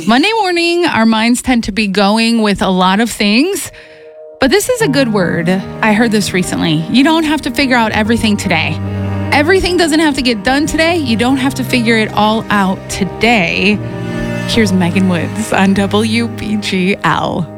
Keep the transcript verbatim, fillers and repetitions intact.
Monday morning, our minds tend to be going with a lot of things, but this is a good word. I heard this recently. You don't have to figure out everything today. Everything doesn't have to get done today. You don't have to figure it all out today. Here's Megan Woods on W B G L.